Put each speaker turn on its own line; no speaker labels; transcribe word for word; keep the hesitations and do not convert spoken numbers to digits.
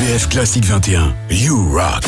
W F Classic vingt et un. You rock.